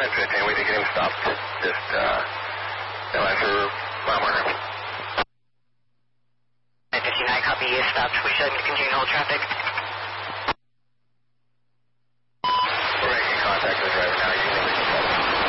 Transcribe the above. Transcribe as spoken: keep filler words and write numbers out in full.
ten fifteen, we did get him stopped. Just, uh, no answer, mile marker. ten fifty-nine, copy, is stopped. We should continue to hold traffic. We're making contact with the driver now. You can release the